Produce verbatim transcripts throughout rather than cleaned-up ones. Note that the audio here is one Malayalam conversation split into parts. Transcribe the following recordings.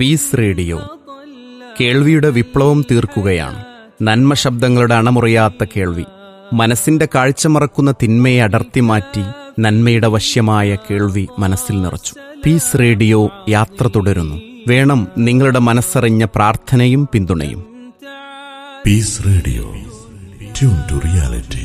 പീസ് റേഡിയോ കേൾവിയുടെ വിപ്ലവം തീർക്കുകയാണ്. നന്മ ശബ്ദങ്ങളുടെ അണമുറിയാത്ത കേൾവി, മനസ്സിന്റെ കാഴ്ച മറക്കുന്ന തിന്മയെ അടർത്തി മാറ്റി നന്മയുടെ വശ്യമായ കേൾവി മനസ്സിൽ നിറച്ചു. പീസ് റേഡിയോ യാത്ര തുടരുന്നു. വേണം നിങ്ങളുടെ മനസ്സറിഞ്ഞ പ്രാർത്ഥനയും പിന്തുണയും. Piece radio, tune to reality.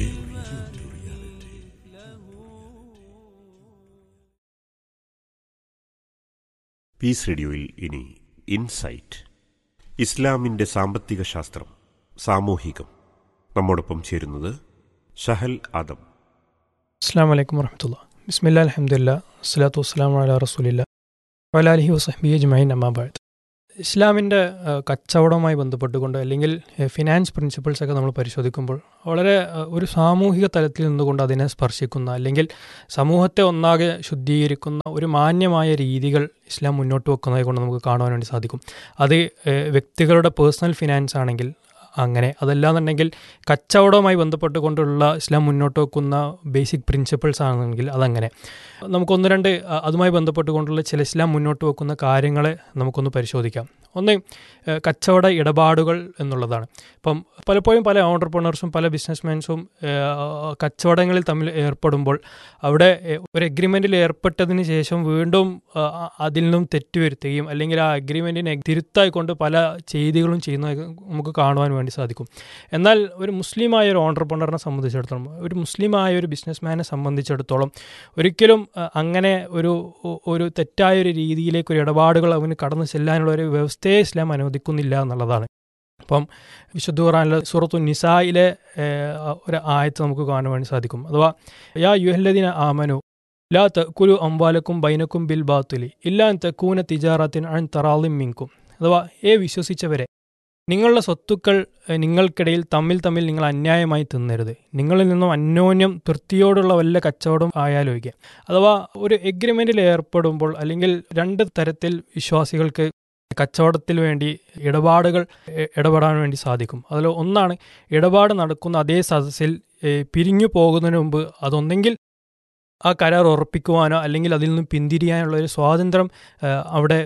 Piece റേഡിയോയിൽ ഇനി ഇൻസൈറ്റ്, ഇസ്ലാമിൻ്റെ സാമ്പത്തിക ശാസ്ത്രം, സാമൂഹികം. നമ്മോടൊപ്പം ചേരുന്നത് ഷഹൽ ആദം. അസ്സലാമു അലൈക്കും വറഹ്മത്തുള്ളാഹി. ബിസ്മില്ലാഹിൽ അൽഹംദുലില്ലാഹി വസ്സലാത്തു വസ്സലാമു അലാ റസൂലില്ലാഹി വഅലാ ആലിഹി വസഹ്ബിഹി അജ്മഈൻ, അമ്മാ ബഅദ്. ഇസ്ലാമിൻ്റെ കച്ചവടവുമായി ബന്ധപ്പെട്ടുകൊണ്ട് അല്ലെങ്കിൽ ഫിനാൻസ് പ്രിൻസിപ്പിൾസ് ഒക്കെ നമ്മൾ പരിശോധിക്കുമ്പോൾ വളരെ ഒരു സാമൂഹിക തലത്തിൽ നിന്നുകൊണ്ട് അതിനെ സ്പർശിക്കുന്ന അല്ലെങ്കിൽ സമൂഹത്തെ ഒന്നാകെ ശുദ്ധീകരിക്കുന്ന ഒരു മാന്യമായ രീതികൾ ഇസ്ലാം മുന്നോട്ട് വെക്കുന്നതായി കൊണ്ട് നമുക്ക് കാണുവാൻ വേണ്ടി സാധിക്കും. അത് വ്യക്തികളുടെ പേഴ്സണൽ ഫിനാൻസ് ആണെങ്കിൽ അങ്ങനെ, അതല്ലാന്നുണ്ടെങ്കിൽ കച്ചവടവുമായി ബന്ധപ്പെട്ടുകൊണ്ടുള്ള ഇസ്ലാം മുന്നോട്ട് വെക്കുന്ന ബേസിക് പ്രിൻസിപ്പിൾസ് ആണെങ്കിൽ അതങ്ങനെ. നമുക്കൊന്ന് രണ്ട് അതുമായി ബന്ധപ്പെട്ടുകൊണ്ടുള്ള ചില ഇസ്ലാം മുന്നോട്ട് വെക്കുന്ന കാര്യങ്ങളെ നമുക്കൊന്ന് പരിശോധിക്കാം. ഒന്ന്, കച്ചവട ഇടപാടുകൾ എന്നുള്ളതാണ്. ഇപ്പം പലപ്പോഴും പല ഓൺടർപ്രണേഴ്സും പല ബിസിനസ്മാൻസും കച്ചവടങ്ങളിൽ തമ്മിൽ ഏർപ്പെടുമ്പോൾ അവിടെ ഒരു എഗ്രിമെൻറ്റിൽ ഏർപ്പെട്ടതിന് ശേഷം വീണ്ടും അതിൽ നിന്നും തെറ്റുവരുത്തുകയും അല്ലെങ്കിൽ ആ അഗ്രിമെൻറ്റിനെ തിരുത്തായിക്കൊണ്ട് പല ചെയ്തികളും ചെയ്യുന്നത് നമുക്ക് കാണുവാൻ വേണ്ടി സാധിക്കും. എന്നാൽ ഒരു മുസ്ലിമായ ഒരു ഓൺടർപ്രണറിനെ സംബന്ധിച്ചിടത്തോളം, ഒരു മുസ്ലിമായ ഒരു ബിസിനസ്മാനെ സംബന്ധിച്ചിടത്തോളം ഒരിക്കലും അങ്ങനെ ഒരു ഒരു തെറ്റായ ഒരു രീതിയിലേക്ക് ഒരു ഇടപാടുകൾ അവന് കടന്നു ചെല്ലാനുള്ള ഒരു വ്യവസ്ഥയെ ഇസ്ലാം അനുവദിക്കുന്നില്ല എന്നുള്ളതാണ്. അപ്പം വിശുദ്ധ ഖുർആനിലെ സൂറത്തു നിസായിലെ ഒരു ആയത്ത് നമുക്ക് കാണാൻ വേണ്ടി സാധിക്കും. അഥവാ യാ യുഹല്ലദീന ആമനു ലാ തഅകുലു അംവാലക്കും ബൈനക്കും ബിൽ ബാത്തിലി ഇല്ലാ അൻ തകൂന തിജാറത്തിൻ അൻ തറാളിൻ മിൻകും. അഥവാ ഏ വിശ്വസിച്ചവരെ, നിങ്ങളുടെ സ്വത്തുക്കൾ നിങ്ങൾക്കിടയിൽ തമ്മിൽ തമ്മിൽ നിങ്ങൾ അന്യായമായി തിന്നരുത്. നിങ്ങളിൽ നിന്നും അന്യോന്യം തൃപ്തിയോടുള്ള വല്ല കച്ചവടം ആയാലൊഴിക്കുക. അഥവാ ഒരു എഗ്രിമെൻറ്റിൽ ഏർപ്പെടുമ്പോൾ അല്ലെങ്കിൽ രണ്ട് തരത്തിൽ വിശ്വാസികൾക്ക് കച്ചവടത്തിൽ വേണ്ടി ഇടപാടുകൾ ഇടപെടാൻ വേണ്ടി സാധിക്കും. അതിൽ ഒന്നാണ്, ഇടപാട് നടക്കുന്ന അതേ സദസ്സിൽ പിരിഞ്ഞു പോകുന്നതിന് മുമ്പ് അതൊന്നെങ്കിൽ ആ കരാർ ഉറപ്പിക്കുവാനോ അല്ലെങ്കിൽ അതിൽ നിന്നും പിന്തിരിയാനുള്ള ഒരു സ്വാതന്ത്ര്യം അവിടെ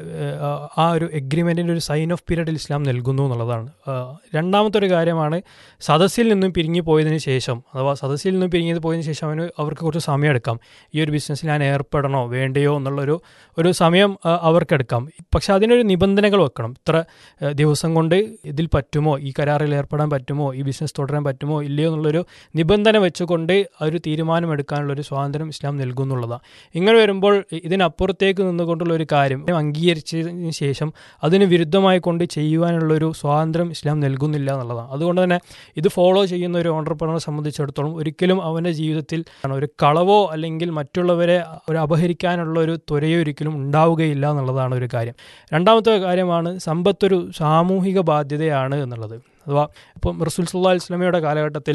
ആ ഒരു എഗ്രിമെൻറ്റിൻ്റെ ഒരു സൈൻ ഓഫ് പീരീഡിൽ ഇസ്ലാം നൽകുന്നു എന്നുള്ളതാണ്. രണ്ടാമത്തെ ഒരു കാര്യമാണ്, സദസ്സിൽ നിന്നും പിരിഞ്ഞു പോയതിന് ശേഷം അഥവാ സദസ്സിൽ നിന്നും പിരിഞ്ഞു പോയതിന് ശേഷം അവന് അവർക്ക് കുറച്ച് സമയം എടുക്കാം. ഈ ഒരു ബിസിനസ്സിൽ ഞാൻ ഏർപ്പെടണോ വേണ്ടയോ എന്നുള്ളൊരു ഒരു സമയം അവർക്കെടുക്കാം. പക്ഷെ അതിനൊരു നിബന്ധനകൾ വെക്കണം. ഇത്ര ദിവസം കൊണ്ട് ഇതിൽ പറ്റുമോ, ഈ കരാറിൽ ഏർപ്പെടാൻ പറ്റുമോ, ഈ ബിസിനസ് തുടരാൻ പറ്റുമോ ഇല്ലയോ എന്നുള്ളൊരു നിബന്ധന വെച്ചുകൊണ്ട് ഒരു തീരുമാനമെടുക്കാനുള്ളൊരു സ്വാതന്ത്ര്യം ഇസ്ലാം നൽകുന്നുള്ളതാണ്. ഇങ്ങനെ വരുമ്പോൾ ഇതിനപ്പുറത്തേക്ക് നിന്നുകൊണ്ടുള്ള ഒരു കാര്യം അംഗീകരിച്ചതിന് ശേഷം അതിന് വിരുദ്ധമായി കൊണ്ട് ചെയ്യുവാനുള്ളൊരു സ്വാതന്ത്ര്യം ഇസ്ലാം നൽകുന്നില്ല എന്നുള്ളതാണ്. അതുകൊണ്ട് തന്നെ ഇത് ഫോളോ ചെയ്യുന്ന ഒരു ഓൺടർപ്രണറെ സംബന്ധിച്ചിടത്തോളം ഒരിക്കലും അവൻ്റെ ജീവിതത്തിൽ ഒരു കളവോ അല്ലെങ്കിൽ മറ്റുള്ളവരെ ഒരു അപഹരിക്കാനുള്ള ഒരു ത്വരയോ ഒരിക്കലും ഉണ്ടാവുകയില്ല എന്നുള്ളതാണ് ഒരു കാര്യം. രണ്ടാമത്തെ കാര്യമാണ്, സമ്പത്തൊരു സാമൂഹിക ബാധ്യതയാണ് എന്നുള്ളത്. അഥവാ ഇപ്പം റസൂൽ സല്ലല്ലാഹു അലൈഹി വസല്ലമയുടെ കാലഘട്ടത്തിൽ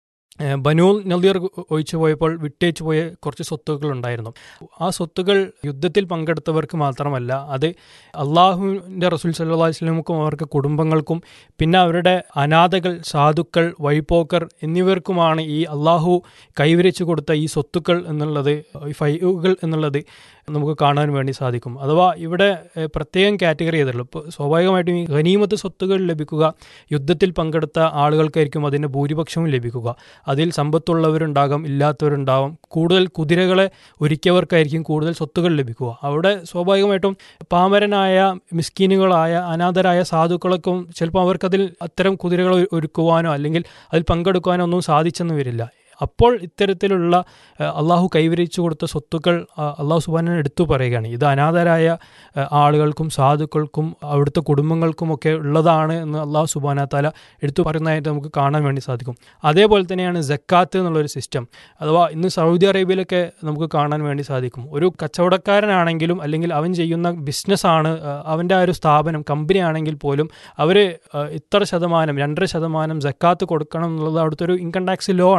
ബനൂ നളീർ ഒഴിച്ചു പോയപ്പോൾ വിട്ടേച്ചു പോയ കുറച്ച് സ്വത്തുക്കൾ ഉണ്ടായിരുന്നു. ആ സ്വത്തുക്കൾ യുദ്ധത്തിൽ പങ്കെടുത്തവർക്ക് മാത്രമല്ല, അത് അള്ളാഹുവിൻ്റെ റസൂൽ സല്ലല്ലാഹു അലൈഹി വസല്ലമക്കും അവർക്ക് കുടുംബങ്ങൾക്കും പിന്നെ അവരുടെ അനാഥകൾ, സാധുക്കൾ, വഴിപോക്കർ എന്നിവർക്കുമാണ് ഈ അള്ളാഹു കൈവരിച്ചു കൊടുത്ത ഈ സ്വത്തുക്കൾ എന്നുള്ളത്, ഈ ഫൈഉകൾ എന്നുള്ളത് നമുക്ക് കാണാൻ വേണ്ടി സാധിക്കും. അഥവാ ഇവിടെ പ്രത്യേകം കാറ്റഗറി ചെയ്തിട്ടുള്ളൂ. ഇപ്പോൾ സ്വാഭാവികമായിട്ടും ഈ ഗനീമത്ത് സ്വത്തുകൾ ലഭിക്കുക യുദ്ധത്തിൽ പങ്കെടുത്ത ആളുകൾക്കായിരിക്കും അതിൻ്റെ ഭൂരിപക്ഷവും ലഭിക്കുക. അതിൽ സമ്പത്തുള്ളവരുണ്ടാകാം, ഇല്ലാത്തവരുണ്ടാകും. കൂടുതൽ കുതിരകളെ ഒരുക്കിയവർക്കായിരിക്കും കൂടുതൽ സ്വത്തുകൾ ലഭിക്കുക. അവിടെ സ്വാഭാവികമായിട്ടും പാമരനായ മിസ്കീനുകളായ അനാഥരായ സാധുക്കൾക്കും ചിലപ്പോൾ അവർക്കതിൽ അത്തരം കുതിരകൾ ഒരുക്കുവാനോ അല്ലെങ്കിൽ അതിൽ പങ്കെടുക്കുവാനോ ഒന്നും സാധിച്ചെന്ന് വരില്ല. അപ്പോൾ ഇത്തരത്തിലുള്ള അള്ളാഹു കൈവരിച്ചു കൊടുത്ത സ്വത്തുക്കൾ അള്ളാഹു സുബ്ഹാനഹു എടുത്തു പറയുകയാണ്. ഇത് അനാഥരായ ആളുകൾക്കും സാധുക്കൾക്കും അവിടുത്തെ കുടുംബങ്ങൾക്കുമൊക്കെ ഉള്ളതാണ് എന്ന് അള്ളാഹു സുബ്ഹാനഹു തആല എടുത്തു പറയുന്നതായിട്ട് നമുക്ക് കാണാൻ വേണ്ടി സാധിക്കും. അതേപോലെ തന്നെയാണ് സക്കാത്ത് എന്നുള്ളൊരു സിസ്റ്റം. അഥവാ ഇന്ന് സൗദി അറേബ്യയിലൊക്കെ നമുക്ക് കാണാൻ വേണ്ടി സാധിക്കും. ഒരു കച്ചവടക്കാരനാണെങ്കിലും അല്ലെങ്കിൽ അവൻ ചെയ്യുന്ന ബിസിനസ്സാണ്, അവൻ്റെ ആ ഒരു സ്ഥാപനം കമ്പനി ആണെങ്കിൽ പോലും അവർ ഇത്ര ശതമാനം രണ്ടര ശതമാനം സക്കാത്ത് കൊടുക്കണം എന്നുള്ളത് അവിടുത്തെ ഒരു ഇൻകം ടാക്സ് ലോ ആണ്, അവിടുത്തെ നിയമം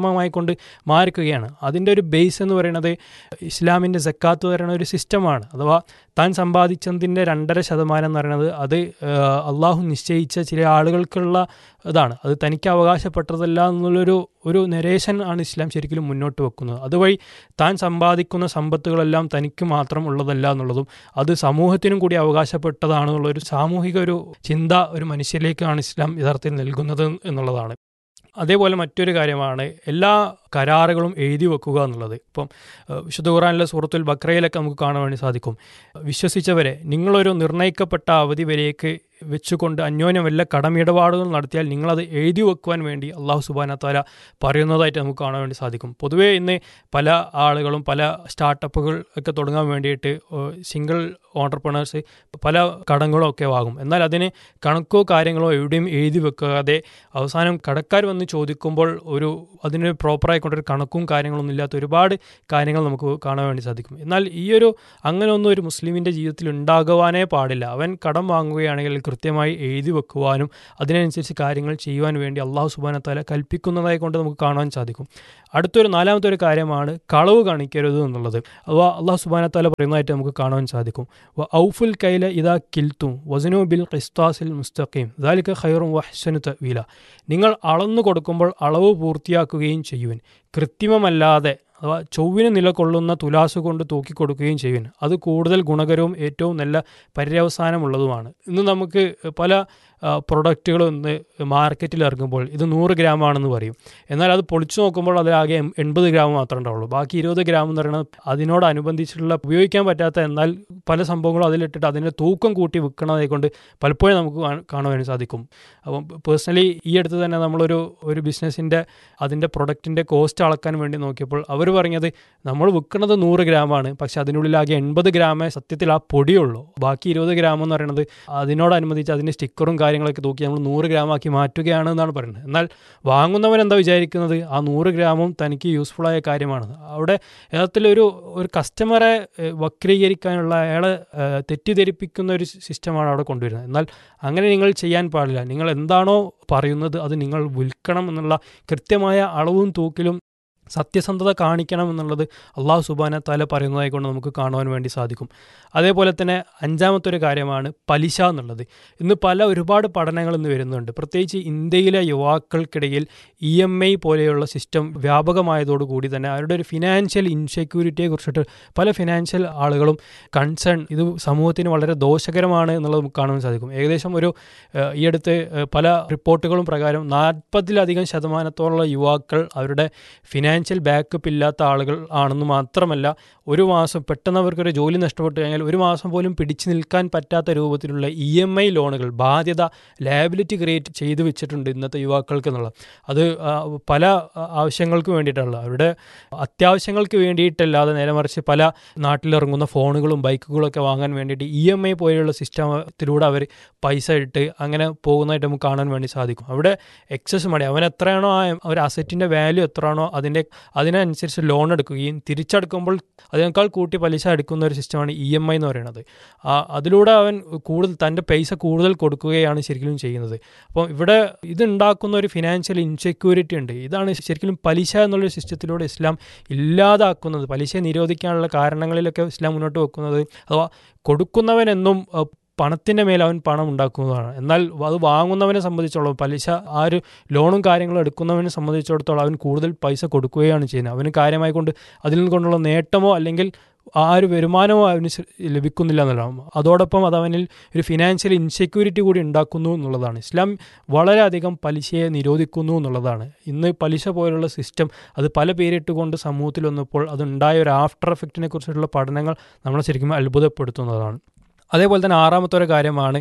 നിയമമായിക്കൊണ്ട് മാറിക്കുകയാണ്. അതിൻ്റെ ഒരു ബേസ് എന്ന് പറയുന്നത് ഇസ്ലാമിൻ്റെ സക്കാത്ത് പറയുന്ന ഒരു സിസ്റ്റമാണ്. അഥവാ താൻ സമ്പാദിച്ചതിൻ്റെ രണ്ടര ശതമാനം എന്ന് പറയുന്നത് അത് അള്ളാഹു നിശ്ചയിച്ച ചില ആളുകൾക്കുള്ള ഇതാണ്, അത് തനിക്ക് അവകാശപ്പെട്ടതല്ല എന്നുള്ളൊരു ഒരു നരേഷൻ ആണ് ഇസ്ലാം ശരിക്കും മുന്നോട്ട് വെക്കുന്നത്. അതുവഴി താൻ സമ്പാദിക്കുന്ന സമ്പത്തുകളെല്ലാം തനിക്ക് മാത്രം ഉള്ളതല്ല എന്നുള്ളതും അത് സമൂഹത്തിനും കൂടി അവകാശപ്പെട്ടതാണെന്നുള്ളൊരു സാമൂഹിക ഒരു ചിന്ത ഒരു മനുഷ്യരിലേക്കാണ് ഇസ്ലാം യഥാർത്ഥത്തിൽ നൽകുന്നത് എന്നുള്ളതാണ്. അതേപോലെ മറ്റൊരു കാര്യമാണ് എല്ലാ കരാറുകളും എഴുതി വെക്കുക എന്നുള്ളത്. ഇപ്പം വിശുദ്ധ ഖുർആനിലെ സൂറത്തുൽ ബഖറയിലൊക്കെ നമുക്ക് കാണാൻ വേണ്ടി സാധിക്കും, വിശ്വസിച്ചവരെ നിങ്ങളൊരു നിർണയിക്കപ്പെട്ട അവധി വരേക്ക് വെച്ചുകൊണ്ട് അന്യോന്യം വല്ല കടമിടപാടുകൾ നടത്തിയാൽ നിങ്ങളത് എഴുതി വെക്കുവാൻ വേണ്ടി അള്ളാഹു സുബ്ഹാനഹു വ തആല പറയുന്നതായിട്ട് നമുക്ക് കാണാൻ വേണ്ടി സാധിക്കും. പൊതുവേ ഇന്ന് പല ആളുകളും പല സ്റ്റാർട്ടപ്പുകൾ ഒക്കെ തുടങ്ങാൻ വേണ്ടിയിട്ട് സിംഗിൾ ഓണ്ടർപ്രണേഴ്സ് പല കടങ്ങളോ ഒക്കെ വാങ്ങും. എന്നാൽ അതിന് കണക്കോ കാര്യങ്ങളോ എവിടെയും എഴുതി വെക്കാതെ അവസാനം കടക്കാർ വന്ന് ചോദിക്കുമ്പോൾ ഒരു അതിന് പ്രോപ്പറായി കൊണ്ടൊരു കണക്കും കാര്യങ്ങളൊന്നും ഇല്ലാത്ത ഒരുപാട് കാര്യങ്ങൾ നമുക്ക് കാണാൻ വേണ്ടി സാധിക്കും. എന്നാൽ ഈ ഒരു അങ്ങനെ ഒന്നും ഒരു മുസ്ലിമിൻ്റെ ജീവിതത്തിൽ ഉണ്ടാകുവാനേ പാടില്ല. അവൻ കടം വാങ്ങുകയാണെങ്കിൽ കൃത്യമായി എഴുതി വെക്കുവാനും അതിനനുസരിച്ച് കാര്യങ്ങൾ ചെയ്യുവാൻ വേണ്ടി അള്ളാഹു സുബ്ഹാനഹു വ തആല കൽപ്പിക്കുന്നതായി കൊണ്ട് നമുക്ക് കാണാൻ സാധിക്കും. അടുത്തൊരു നാലാമത്തെ ഒരു കാര്യമാണ് കളവ് കാണിക്കരുത് എന്നുള്ളത്. അഥവാ അള്ളാഹു സുബ്ഹാനഹു വ തആല പറയുന്നതായിട്ട് നമുക്ക് കാണാൻ സാധിക്കും, വ ഔഫുൽ കൈല ഇദാ കിൽതും വസ്നു ബിൽ ഖിസ്താസിൽ മുസ്തഖീം ദാലിക ഖൈറുൻ വഹ്സനു തഅവീല. നിങ്ങൾ അളന്നു കൊടുക്കുമ്പോൾ അളവ് പൂർത്തിയാക്കുകയും ചെയ്യുവൻ, കൃത്രിമമല്ലാതെ അഥവാ ചൊവ്വിന് നിലകൊള്ളുന്ന തുലാസ് കൊണ്ട് തൂക്കിക്കൊടുക്കുകയും ചെയ്യുവൻ, അത് കൂടുതൽ ഗുണകരവും ഏറ്റവും നല്ല പര്യവസാനമുള്ളതുമാണ്. ഇന്ന് നമുക്ക് പല പ്രൊഡക്റ്റുകൾ ഇന്ന് മാർക്കറ്റിൽ ഇറങ്ങുമ്പോൾ ഇത് നൂറ് ഗ്രാമാണെന്ന് പറയും. എന്നാൽ അത് പൊളിച്ചു നോക്കുമ്പോൾ അതിലാകെ എൺപത് ഗ്രാം മാത്രമേ ഉണ്ടാവുള്ളൂ. ബാക്കി ഇരുപത് ഗ്രാം എന്ന് പറയുന്നത് അതിനോടനുബന്ധിച്ചിട്ടുള്ള ഉപയോഗിക്കാൻ പറ്റാത്ത എന്നാൽ പല സംഭവങ്ങളും അതിലിട്ടിട്ട് അതിൻ്റെ തൂക്കം കൂട്ടി വിൽക്കണതെ കൊണ്ട് പലപ്പോഴും നമുക്ക് കാണാൻ വേണ്ടി സാധിക്കും. അപ്പം പേഴ്സണലി ഈ അടുത്ത് തന്നെ നമ്മളൊരു ഒരു ബിസിനസ്സിൻ്റെ അതിൻ്റെ പ്രൊഡക്റ്റിൻ്റെ കോസ്റ്റ് അളക്കാൻ വേണ്ടി നോക്കിയപ്പോൾ അവർ പറഞ്ഞത് നമ്മൾ വിൽക്കുന്നത് നൂറ് ഗ്രാമാണ്, പക്ഷെ അതിനുള്ളിലാകെ എൺപത് ഗ്രാമേ സത്യത്തിൽ ആ പൊടിയുള്ളൂ. ബാക്കി ഇരുപത് ഗ്രാം എന്ന് പറയുന്നത് അതിനോടനുബന്ധിച്ച് അതിൻ്റെ സ്റ്റിക്കറും കാര്യങ്ങളൊക്കെ തൂക്കി നമ്മൾ നൂറ് ഗ്രാമാക്കി മാറ്റുകയാണ് എന്നാണ് പറയുന്നത്. എന്നാൽ വാങ്ങുന്നവൻ എന്താ വിചാരിക്കുന്നത്, ആ നൂറ് ഗ്രാമും തനിക്ക് യൂസ്ഫുള്ളായ കാര്യമാണ്. അവിടെ യഥാർത്ഥത്തിലൊരു ഒരു കസ്റ്റമറെ വക്രീകരിക്കാനുള്ള അയാളെ തെറ്റിദ്ധരിപ്പിക്കുന്ന ഒരു സിസ്റ്റമാണ് അവിടെ കൊണ്ടുവരുന്നത്. എന്നാൽ അങ്ങനെ നിങ്ങൾ ചെയ്യാൻ പാടില്ല. നിങ്ങൾ എന്താണോ പറയുന്നത് അത് നിങ്ങൾ വിൽക്കണം എന്നുള്ള കൃത്യമായ അളവും തൂക്കിലും സത്യസന്ധത കാണിക്കണം എന്നുള്ളത് അള്ളാഹു സുബ്ഹാനഹു വ തആല പറയുന്നതായി കൊണ്ട് നമുക്ക് കാണുവാൻ വേണ്ടി സാധിക്കും. അതേപോലെ തന്നെ അഞ്ചാമത്തെ ഒരു കാര്യമാണ് പലിശ എന്നുള്ളത്. ഇന്ന് പല ഒരുപാട് പഠനങ്ങൾ ഇന്ന് വരുന്നുണ്ട്. പ്രത്യേകിച്ച് ഇന്ത്യയിലെ യുവാക്കൾക്കിടയിൽ ഇ എം ഐ പോലെയുള്ള സിസ്റ്റം വ്യാപകമായതോടുകൂടി തന്നെ അവരുടെ ഒരു ഫിനാൻഷ്യൽ ഇൻസെക്യൂരിറ്റിയെ കുറിച്ചിട്ട് പല ഫിനാൻഷ്യൽ ആളുകളും കൺസേൺ ഇത് സമൂഹത്തിന് വളരെ ദോഷകരമാണ് എന്നുള്ളത് നമുക്ക് കാണാൻ സാധിക്കും. ഏകദേശം ഒരു ഈ അടുത്ത് പല റിപ്പോർട്ടുകളും പ്രകാരം നാൽപ്പതിലധികം ശതമാനത്തോളം യുവാക്കൾ അവരുടെ ഫിനാൻഷ്യൽ ബാക്കപ്പ് ഇല്ലാത്ത ആളുകൾ ആണെന്ന് മാത്രമല്ല, ഒരു മാസം പെട്ടെന്ന് അവർക്കൊരു ജോലി നഷ്ടപ്പെട്ടു കഴിഞ്ഞാൽ ഒരു മാസം പോലും പിടിച്ചു നിൽക്കാൻ പറ്റാത്ത രൂപത്തിലുള്ള ഇ എം ഐ ലോണുകൾ ബാധ്യത ലയബിലിറ്റി ക്രിയേറ്റ് ചെയ്തു വെച്ചിട്ടുണ്ട് ഇന്നത്തെ യുവാക്കൾക്ക് എന്നുള്ളത്. അത് പല ആവശ്യങ്ങൾക്ക് വേണ്ടിയിട്ടുള്ള അവരുടെ അത്യാവശ്യങ്ങൾക്ക് വേണ്ടിയിട്ടല്ലാതെ നേരെ മറിച്ച് പല നാട്ടിലിറങ്ങുന്ന ഫോണുകളും ബൈക്കുകളൊക്കെ വാങ്ങാൻ വേണ്ടിയിട്ട് ഇ എം ഐ പോലെയുള്ള സിസ്റ്റത്തിലൂടെ അവർ പൈസ ഇട്ട് അങ്ങനെ പോകുന്നതായിട്ട് നമുക്ക് കാണാൻ വേണ്ടി സാധിക്കും. അവിടെ എക്സസ് മണി അവൻ എത്രയാണോ ആ ഒരു അസറ്റിൻ്റെ വാല്യൂ എത്രയാണോ അതിൻ്റെ അതിനനുസരിച്ച് ലോൺ എടുക്കുകയും തിരിച്ചടക്കുമ്പോൾ അതിനേക്കാൾ കൂട്ടി പലിശ എടുക്കുന്ന ഒരു സിസ്റ്റമാണ് ഇ എം ഐ എന്ന് പറയുന്നത്. അതിലൂടെ അവൻ കൂടുതൽ തൻ്റെ പൈസ കൂടുതൽ കൊടുക്കുകയാണ് ശരിക്കും ചെയ്യുന്നത്. അപ്പം ഇവിടെ ഇതുണ്ടാക്കുന്ന ഒരു ഫിനാൻഷ്യൽ ഇൻസെക്യൂരിറ്റി ഉണ്ട്. ഇതാണ് ശരിക്കും പലിശ എന്നുള്ളൊരു സിസ്റ്റത്തിലൂടെ ഇസ്ലാം ഇല്ലാതാക്കുന്നത്. പലിശ നിരോധിക്കാനുള്ള കാരണങ്ങളിലൊക്കെ ഇസ്ലാം മുന്നോട്ട് വെക്കുന്നത് അഥവാ കൊടുക്കുന്നവനെന്നും പണത്തിൻ്റെ മേൽ അവൻ പണം ഉണ്ടാക്കുന്നതാണ്. എന്നാൽ അത് വാങ്ങുന്നവനെ സംബന്ധിച്ചോളം പലിശ ആ ഒരു ലോണും കാര്യങ്ങളും എടുക്കുന്നവനെ സംബന്ധിച്ചിടത്തോളം അവൻ കൂടുതൽ പൈസ കൊടുക്കുകയാണ് ചെയ്യുന്നത്. അവന് കാര്യമായി കൊണ്ട് അതിൽ നിന്നുകൊണ്ടുള്ള നേട്ടമോ അല്ലെങ്കിൽ ആ ഒരു വരുമാനമോ അവന് ലഭിക്കുന്നില്ല എന്നുള്ളതാണ്. അതോടൊപ്പം അത് അവനിൽ ഒരു ഫിനാൻഷ്യൽ ഇൻസെക്യൂരിറ്റി കൂടി ഉണ്ടാക്കുന്നു എന്നുള്ളതാണ്. ഇസ്ലാം വളരെയധികം പലിശയെ നിരോധിക്കുന്നു എന്നുള്ളതാണ്. ഇന്ന് പലിശ പോലുള്ള സിസ്റ്റം അത് പല പേരിട്ടുകൊണ്ട് സമൂഹത്തിൽ വന്നപ്പോൾ അതുണ്ടായ ഒരു ആഫ്റ്റർ എഫക്റ്റിനെ കുറിച്ചിട്ടുള്ള പഠനങ്ങൾ നമ്മളെ ശരിക്കും അത്ഭുതപ്പെടുത്തുന്നതാണ്. അതേപോലെ തന്നെ ആറാമത്തെ ഒരു കാര്യമാണ്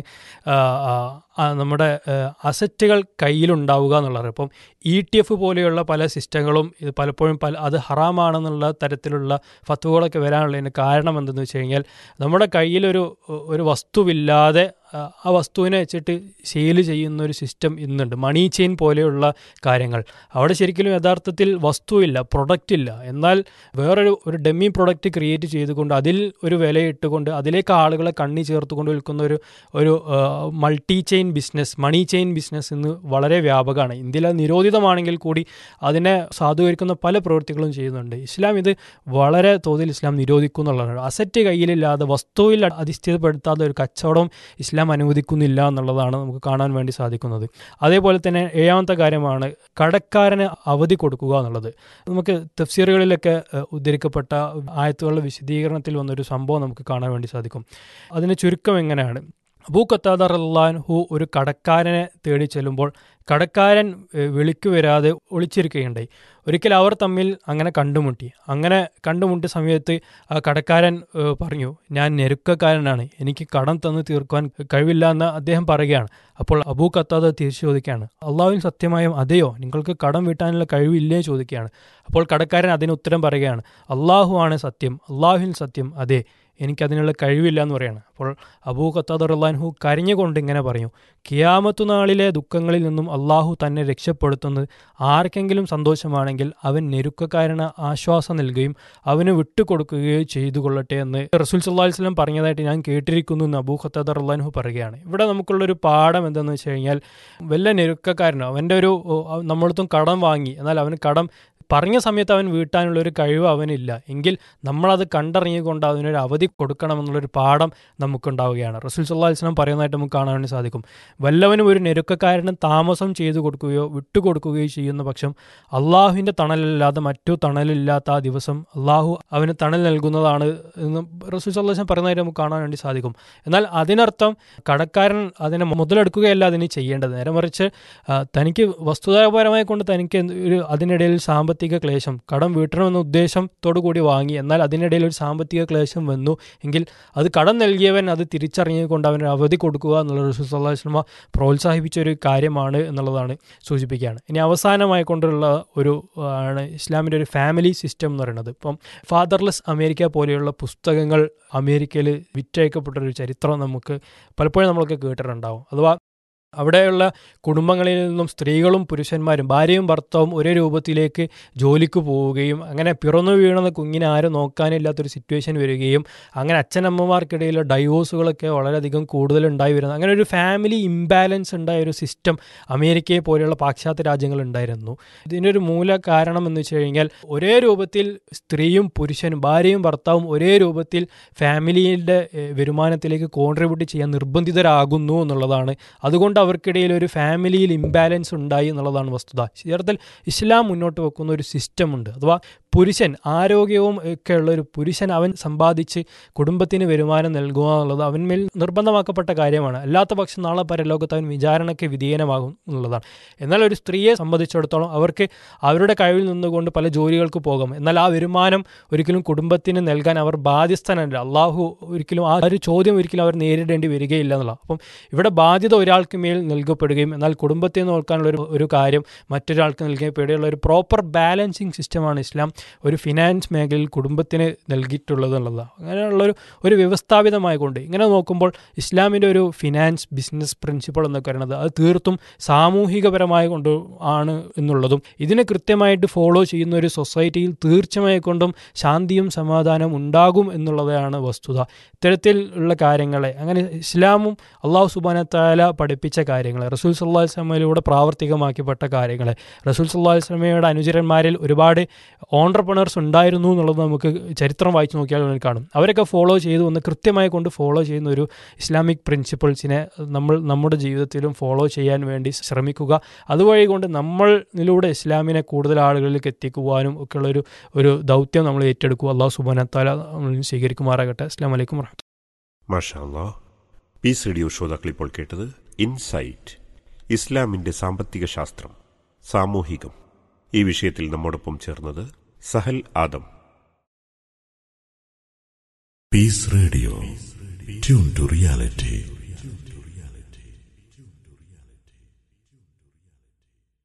നമ്മുടെ അസറ്റുകൾ കയ്യിലുണ്ടാവുക എന്നുള്ളത്. ഇപ്പം ഇ ടി എഫ് പോലെയുള്ള പല സിസ്റ്റങ്ങളും ഇത് പലപ്പോഴും പല അത് ഹറാമാണെന്നുള്ള തരത്തിലുള്ള ഫത്വകളൊക്കെ വരാനുള്ളതിന് കാരണം എന്തെന്ന് വെച്ച് കഴിഞ്ഞാൽ നമ്മുടെ കയ്യിലൊരു ഒരു വസ്തുവില്ലാതെ ആ വസ്തുവിനെ വെച്ചിട്ട് സെയിൽ ചെയ്യുന്ന ഒരു സിസ്റ്റം ഇന്നുണ്ട്. മണി ചെയിൻ പോലെയുള്ള കാര്യങ്ങൾ അവിടെ ശരിക്കും യഥാർത്ഥത്തിൽ വസ്തുവില്ല, പ്രൊഡക്റ്റ് ഇല്ല. എന്നാൽ വേറൊരു ഒരു ഡെമ്മി പ്രൊഡക്റ്റ് ക്രിയേറ്റ് ചെയ്തുകൊണ്ട് അതിൽ ഒരു വിലയിട്ടുകൊണ്ട് അതിലേക്ക് ആളുകളെ കണ്ണി ചേർത്തുകൊണ്ട് വിൽക്കുന്ന ഒരു ഒരു മൾട്ടി ചെയിൻ ബിസിനസ്, മണി ചെയിൻ ബിസിനസ് ഇന്ന് വളരെ വ്യാപകമാണ്. ഇന്ത്യയിൽ അത് നിരോധിതമാണെങ്കിൽ കൂടി അതിനെ സാധൂകരിക്കുന്ന പല പ്രവൃത്തികളും ചെയ്യുന്നുണ്ട്. ഇസ്ലാം ഇത് വളരെ തോതിൽ ഇസ്ലാം നിരോധിക്കും എന്നുള്ളതാണ്. അസറ്റ് കയ്യിലില്ലാതെ, വസ്തുവിൽ അധിഷ്ഠിതപ്പെടുത്താതെ ഒരു കച്ചവടം ഇസ്ലാം അനുവദിക്കുന്നില്ല എന്നുള്ളതാണ് നമുക്ക് കാണാൻ വേണ്ടി സാധിക്കുന്നത്. അതേപോലെ തന്നെ ഏഴാമത്തെ കാര്യമാണ് കടക്കാരന് അവധി കൊടുക്കുക എന്നുള്ളത്. നമുക്ക് തഫ്സീറുകളിലൊക്കെ ഉദ്ധരിക്കപ്പെട്ട ആയത്തുകളുടെ വിശദീകരണത്തിൽ വന്നൊരു സംഭവം നമുക്ക് കാണാൻ വേണ്ടി സാധിക്കും. അതിന് ചുരുക്കം എങ്ങനെയാണ്? അബൂ ഖത്താദ റളിയല്ലാഹു അൻഹു ഒരു കടക്കാരനെ തേടി ചെല്ലുമ്പോൾ കടക്കാരൻ വിളിക്കു വരാതെ ഒളിച്ചിരിക്കുകയുണ്ടായി. ഒരിക്കൽ അവർ തമ്മിൽ അങ്ങനെ കണ്ടുമുട്ടി. അങ്ങനെ കണ്ടുമുട്ടിയ സമയത്ത് ആ കടക്കാരൻ പറഞ്ഞു, ഞാൻ ഞെരുക്കക്കാരനാണ്, എനിക്ക് കടം തന്ന് തീർക്കുവാൻ കഴിവില്ല എന്ന് അദ്ദേഹം പറയുകയാണ്. അപ്പോൾ അബൂ ഖത്താദ തിരിച്ചു ചോദിക്കുകയാണ്, അള്ളാഹുവിൽ സത്യമായും അതെയോ, നിങ്ങൾക്ക് കടം വീട്ടാനുള്ള കഴിവില്ലേ ചോദിക്കുകയാണ്. അപ്പോൾ കടക്കാരൻ അതിന് ഉത്തരം പറയുകയാണ്, അള്ളാഹു ആണ് സത്യം, അള്ളാഹുവിൽ സത്യം, അതെ, എനിക്കതിനുള്ള കഴിവില്ല എന്ന് പറയാണ്. അപ്പോൾ അബൂ ഖത്താദ റളിയല്ലാഹു അൻഹു കരഞ്ഞുകൊണ്ട് ഇങ്ങനെ പറഞ്ഞു, ഖിയാമത്തു നാളിലെ ദുഃഖങ്ങളിൽ നിന്നും അള്ളാഹു തന്നെ രക്ഷപ്പെടുത്തുന്നത് ആർക്കെങ്കിലും സന്തോഷമാണെങ്കിൽ അവൻ ഞെരുക്കക്കാരന് ആശ്വാസം നൽകുകയും അവന് വിട്ടുകൊടുക്കുകയോ ചെയ്തു കൊള്ളട്ടെ എന്ന് റസൂൽ സല്ലല്ലാഹു അലൈഹി വസല്ലം പറഞ്ഞതായിട്ട് ഞാൻ കേട്ടിരിക്കുന്നു എന്ന് അബൂ ഖത്താദ റളിയല്ലാഹു അൻഹു പറയുകയാണ്. ഇവിടെ നമുക്കുള്ളൊരു പാഠം എന്താണെന്ന് വെച്ച് കഴിഞ്ഞാൽ, വല്ല ഞെരുക്കക്കാരനോ അവൻ്റെ ഒരു നമ്മളടുത്തും കടം വാങ്ങി, എന്നാൽ അവന് കടം പറഞ്ഞ സമയത്ത് അവൻ വീട്ടാനുള്ളൊരു കഴിവ് അവനില്ല എങ്കിൽ നമ്മളത് കണ്ടറിഞ്ഞുകൊണ്ട് അതിനൊരു അവധി കൊടുക്കണമെന്നുള്ളൊരു പാഠം നമുക്കുണ്ടാവുകയാണ്. റസൂൽ സല്ലല്ലാഹു അലൈഹി വസല്ലം പറയുന്നതായിട്ട് നമുക്ക് കാണാൻ വേണ്ടി സാധിക്കും. വല്ലവനും ഒരു ഞെരുക്കക്കാരനും താമസം ചെയ്തു കൊടുക്കുകയോ വിട്ടുകൊടുക്കുകയോ ചെയ്യുന്ന പക്ഷം അള്ളാഹുവിൻ്റെ തണലല്ലാതെ മറ്റു തണലില്ലാത്ത ആ ദിവസം അള്ളാഹു അവന് തണൽ നൽകുന്നതാണ് എന്ന് റസൂൽ സല്ലല്ലാഹു അലൈഹി വസല്ലം പറയുന്നതായിട്ട് നമുക്ക് കാണാൻ വേണ്ടി സാധിക്കും. എന്നാൽ അതിനർത്ഥം കടക്കാരൻ അതിനെ മുതലെടുക്കുകയല്ല അതിന് ചെയ്യേണ്ടത്. നേരെ മറിച്ച് തനിക്ക് വസ്തുതാപരമായി കൊണ്ട് തനിക്ക് ഒരു അതിനിടയിൽ സാമ്പത്തിക ക്ലേശം, കടം വീട്ടണമെന്ന ഉദ്ദേശത്തോടു കൂടി വാങ്ങി, എന്നാൽ അതിനിടയിൽ ഒരു സാമ്പത്തിക ക്ലേശം വന്നു എങ്കിൽ അത് കടം നൽകിയവൻ അത് തിരിച്ചറിഞ്ഞുകൊണ്ട് അവന് അവധി കൊടുക്കുക എന്നുള്ള റസൂൽ സല്ലല്ലാഹു അലൈഹി വസല്ലം പ്രോത്സാഹിപ്പിച്ച ഒരു കാര്യമാണ് എന്നുള്ളതാണ് സൂചിപ്പിക്കുകയാണ്. ഇനി അവസാനമായി കൊണ്ടുള്ള ഒരു ആണ് ഇസ്ലാമിൻ്റെ ഒരു ഫാമിലി സിസ്റ്റം എന്ന് പറയുന്നത്. ഇപ്പം ഫാദർലെസ് അമേരിക്ക പോലെയുള്ള പുസ്തകങ്ങൾ അമേരിക്കയിൽ വിറ്റയക്കപ്പെട്ടൊരു ചരിത്രം നമുക്ക് പലപ്പോഴും നമ്മളൊക്കെ കേട്ടിട്ടുണ്ടാവും. അഥവാ അവിടെയുള്ള കുടുംബങ്ങളിൽ നിന്നും സ്ത്രീകളും പുരുഷന്മാരും ഭാര്യയും ഭർത്താവും ഒരേ രൂപത്തിലേക്ക് ജോലിക്ക് പോവുകയും അങ്ങനെ പിറന്നു വീണുന്ന കുഞ്ഞിനെ ആരും നോക്കാനില്ലാത്തൊരു സിറ്റുവേഷൻ വരികയും അങ്ങനെ അച്ഛനമ്മമാർക്കിടയിലെ ഡൈവോഴ്സുകളൊക്കെ വളരെയധികം കൂടുതലുണ്ടായി വരുന്നത്, അങ്ങനെ ഒരു ഫാമിലി ഇംബാലൻസ് ഉണ്ടായ ഒരു സിസ്റ്റം അമേരിക്കയെ പോലെയുള്ള പാശ്ചാത്യ രാജ്യങ്ങൾ ഉണ്ടായിരുന്നു. ഇതിനൊരു മൂല കാരണം എന്ന് വെച്ച് കഴിഞ്ഞാൽ ഒരേ രൂപത്തിൽ സ്ത്രീയും പുരുഷനും ഭാര്യയും ഭർത്താവും ഒരേ രൂപത്തിൽ ഫാമിലിയുടെ വരുമാനത്തിലേക്ക് കോൺട്രിബ്യൂട്ട് ചെയ്യാൻ നിർബന്ധിതരാകുന്നു എന്നുള്ളതാണ്. അതുകൊണ്ട് അവർക്കിടയിൽ ഒരു ഫാമിലിയിൽ ഇംബാലൻസ് ഉണ്ടായി എന്നുള്ളതാണ് വസ്തുത. യഥാർത്ഥത്തിൽ ഇസ്ലാം മുന്നോട്ട് വെക്കുന്ന ഒരു സിസ്റ്റമുണ്ട്. അഥവാ പുരുഷൻ ആരോഗ്യവും ഒക്കെ ഉള്ള ഒരു പുരുഷൻ അവൻ സമ്പാദിച്ച് കുടുംബത്തിന് വരുമാനം നൽകുക എന്നുള്ളത് അവന്മേൽ നിർബന്ധമാക്കപ്പെട്ട കാര്യമാണ്. അല്ലാത്ത പക്ഷം നാളെ പരലോകത്ത് അവൻ വിചാരണയ്ക്ക് വിധേയനമാകും എന്നുള്ളതാണ്. എന്നാൽ ഒരു സ്ത്രീയെ സംബന്ധിച്ചിടത്തോളം അവർക്ക് അവരുടെ കഴിവിൽ നിന്നുകൊണ്ട് പല ജോലികൾക്ക് പോകാം, എന്നാൽ ആ വരുമാനം ഒരിക്കലും കുടുംബത്തിന് നൽകാൻ അവർ ബാധ്യസ്ഥനല്ല. അള്ളാഹു ഒരിക്കലും ആ ഒരു ചോദ്യം ഒരിക്കലും അവർ നേരിടേണ്ടി വരികയില്ല എന്നുള്ള. അപ്പം ഇവിടെ ബാധ്യത ഒരാൾക്ക് മേൽ നൽകപ്പെടുകയും എന്നാൽ കുടുംബത്തെ നോക്കാനുള്ള ഒരു ഒരു കാര്യം മറ്റൊരാൾക്ക് നൽകപ്പെടുകയുള്ള ഒരു പ്രോപ്പർ ബാലൻസിങ് സിസ്റ്റമാണ് ഇസ്ലാം ഒരു ഫിനാൻസ് മേഖലയിൽ കുടുംബത്തിന് നൽകിയിട്ടുള്ളത് എന്നുള്ളതാണ്. അങ്ങനെയുള്ളൊരു ഒരു വ്യവസ്ഥാപിതമായി കൊണ്ട് ഇങ്ങനെ നോക്കുമ്പോൾ ഇസ്ലാമിൻ്റെ ഒരു ഫിനാൻസ് ബിസിനസ് പ്രിൻസിപ്പിൾ എന്നൊക്കെ പറയുന്നത് അത് തീർത്തും സാമൂഹികപരമായി കൊണ്ട് ആണ് എന്നുള്ളതും ഇതിനെ കൃത്യമായിട്ട് ഫോളോ ചെയ്യുന്ന ഒരു സൊസൈറ്റിയിൽ തീർച്ചയായി കൊണ്ടും ശാന്തിയും സമാധാനവും ഉണ്ടാകും എന്നുള്ളതാണ് വസ്തുത. ഇത്തരത്തിൽ ഉള്ള കാര്യങ്ങളെ അങ്ങനെ ഇസ്ലാമും അള്ളാഹു സുബ്ഹാനഹു വ തആല പഠിപ്പിച്ച കാര്യങ്ങളെ റസൂൽ സല്ലല്ലാഹു അലൈഹി വസല്ലമയിലൂടെ പ്രാവർത്തികമാക്കപ്പെട്ട കാര്യങ്ങളെ റസൂൽ സല്ലല്ലാഹു അലൈഹി വസല്ലമയുടെ അനുചരന്മാരിൽ ഒരുപാട് ഓൺട്രപ്രണേഴ്സ് ഉണ്ടായിരുന്നു എന്നുള്ളത് നമുക്ക് ചരിത്രം വായിച്ചു നോക്കിയാൽ നമുക്ക് കാണും. അവരൊക്കെ ഫോളോ ചെയ്തു വന്ന് കൃത്യമായി കൊണ്ട് ഫോളോ ചെയ്യുന്ന ഒരു ഇസ്ലാമിക് പ്രിൻസിപ്പിൾസിനെ നമ്മൾ നമ്മുടെ ജീവിതത്തിലും ഫോളോ ചെയ്യാൻ വേണ്ടി ശ്രമിക്കുക. അതുവഴി കൊണ്ട് നമ്മളിലൂടെ ഇസ്ലാമിനെ കൂടുതൽ ആളുകളിലേക്ക് എത്തിക്കുവാനും ഒക്കെയുള്ളൊരു ഒരു ദൗത്യം നമ്മൾ ഏറ്റെടുക്കുക. അല്ലാഹു സുബ്ഹാനഹു വ തആല നമ്മൾ സ്വീകരിക്കുമാറാകട്ടെ. അസ്സലാമു അലൈക്കും വറഹ്മത്തുള്ളാഹി. മാഷാ അല്ലാഹ്. പീസ് റേഡിയോ ശ്രോതാക്കൾ ഇപ്പോൾ കേട്ടത് ഇൻസൈറ്റ്, ഇസ്ലാമിന്റെ സാമ്പത്തിക ശാസ്ത്രം, സാമൂഹികം. ഈ വിഷയത്തിൽ നമ്മോടൊപ്പം ചേർന്നത് Sahal Adam. Piece radio, tune to reality.